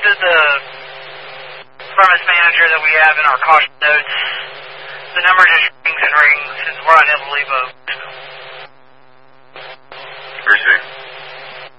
to the premise manager that we have in our caution notes. The number just rings and rings, and we're unable to leave a